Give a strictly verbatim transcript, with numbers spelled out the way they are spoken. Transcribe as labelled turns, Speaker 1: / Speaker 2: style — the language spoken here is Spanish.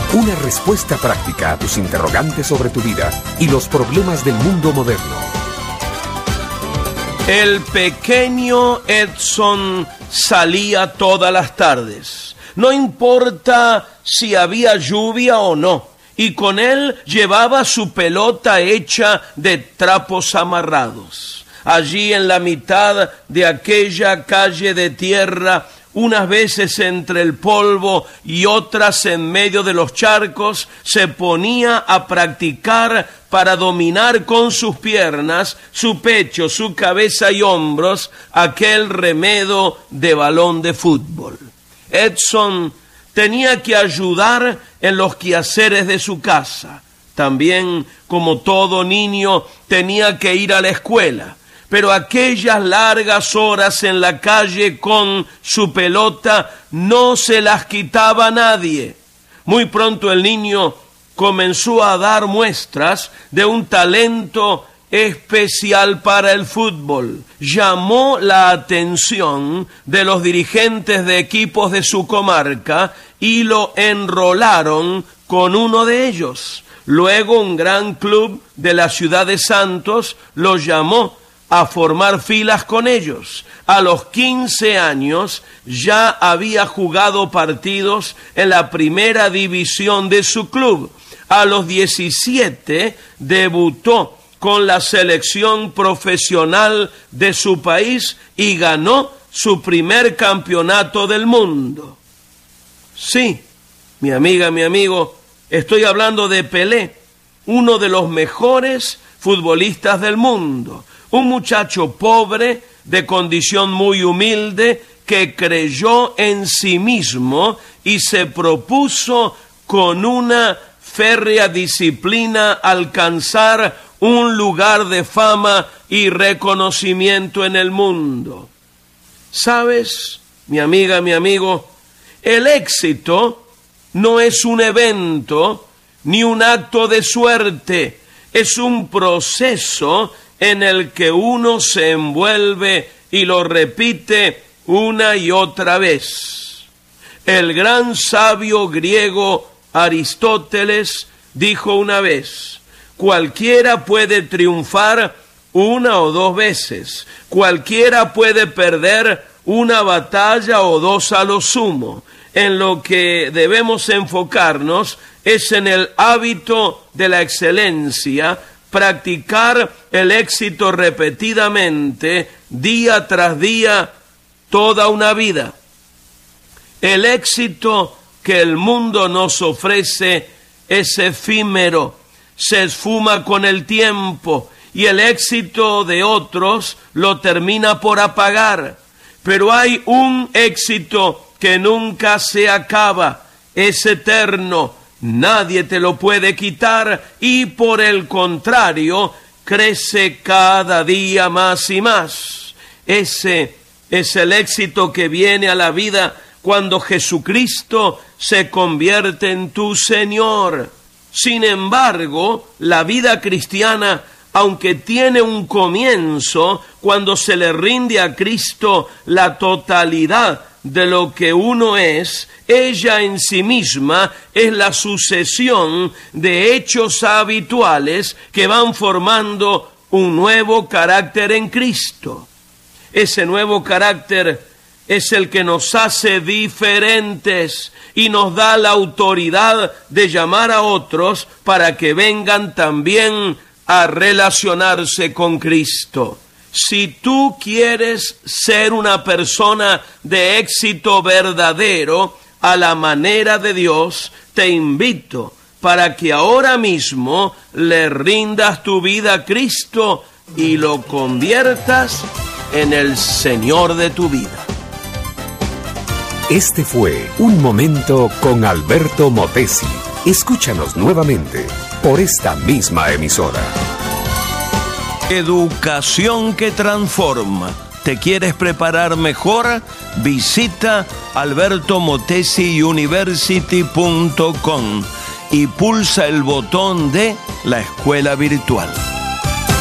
Speaker 1: Una respuesta práctica a tus interrogantes sobre tu vida y los problemas del mundo moderno.
Speaker 2: El pequeño Edson salía todas las tardes. No importa si había lluvia o no. Y con él llevaba su pelota hecha de trapos amarrados. Allí en la mitad de aquella calle de tierra, unas veces entre el polvo y otras en medio de los charcos, se ponía a practicar para dominar con sus piernas, su pecho, su cabeza y hombros, aquel remedo de balón de fútbol. Edson tenía que ayudar en los quehaceres de su casa. También, como todo niño, tenía que ir a la escuela. Pero aquellas largas horas en la calle con su pelota no se las quitaba nadie. Muy pronto el niño comenzó a dar muestras de un talento especial para el fútbol. Llamó la atención de los dirigentes de equipos de su comarca y lo enrolaron con uno de ellos. Luego un gran club de la ciudad de Santos lo llamó a formar filas con ellos. A los quince años ya había jugado partidos en la primera división de su club. A los diecisiete debutó con la selección profesional de su país y ganó su primer campeonato del mundo. Sí, mi amiga, mi amigo, estoy hablando de Pelé, uno de los mejores futbolistas del mundo. Un muchacho pobre, de condición muy humilde, que creyó en sí mismo y se propuso con una férrea disciplina alcanzar un lugar de fama y reconocimiento en el mundo. ¿Sabes, mi amiga, mi amigo? El éxito no es un evento ni un acto de suerte, es un proceso en el que uno se envuelve y lo repite una y otra vez. El gran sabio griego Aristóteles dijo una vez: cualquiera puede triunfar una o dos veces, cualquiera puede perder una batalla o dos a lo sumo. En lo que debemos enfocarnos es en el hábito de la excelencia, practicar el éxito repetidamente, día tras día, toda una vida. El éxito que el mundo nos ofrece es efímero, se esfuma con el tiempo y el éxito de otros lo termina por apagar. Pero hay un éxito que nunca se acaba, es eterno. Nadie te lo puede quitar y por el contrario, crece cada día más y más. Ese es el éxito que viene a la vida cuando Jesucristo se convierte en tu Señor. Sin embargo, la vida cristiana, aunque tiene un comienzo, cuando se le rinde a Cristo la totalidad de lo que uno es, ella en sí misma es la sucesión de hechos habituales que van formando un nuevo carácter en Cristo. Ese nuevo carácter es el que nos hace diferentes y nos da la autoridad de llamar a otros para que vengan también a relacionarse con Cristo. Si tú quieres ser una persona de éxito verdadero a la manera de Dios, te invito para que ahora mismo le rindas tu vida a Cristo y lo conviertas en el Señor de tu vida.
Speaker 1: Este fue Un Momento con Alberto Motesi. Escúchanos nuevamente por esta misma emisora.
Speaker 2: Educación que transforma. ¿Te quieres preparar mejor? Visita alberto motesi university punto com y pulsa el botón de la escuela virtual.